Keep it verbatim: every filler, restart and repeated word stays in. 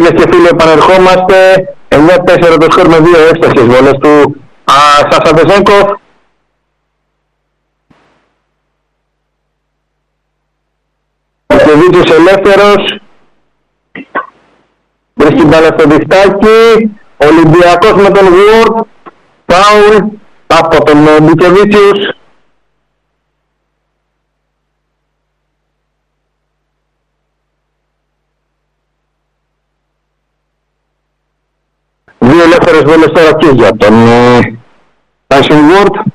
Φίλες και φίλοι, επανερχόμαστε. εννιά τέσσερα το σκορ με δύο εύστοχες βολές του Σασαντεσέγκοφ. Ο Βίτσος ελεύθερος. Βρίσκει μπάλα στο διχτάκι. Ολυμπιακός με τον Γουόρτ. Φάουλ από τον Μπικεβίτσιους. Δύο ελεύθερες βόλες τώρα και για τον Tyson Ward.